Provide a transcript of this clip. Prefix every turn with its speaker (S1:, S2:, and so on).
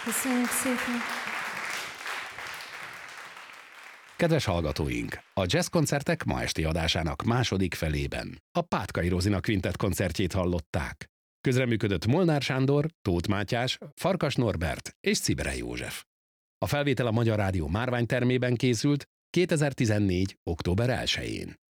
S1: Köszönjük szépen!
S2: Kedves hallgatóink! A jazzkoncertek ma esti adásának második felében a Pátkai Rozina Quintett koncertjét hallották. Közreműködött Molnár Sándor, Tóth Mátyás, Farkas Norbert és Cibere József. A felvétel a Magyar Rádió márványtermében készült 2014. október 1-én.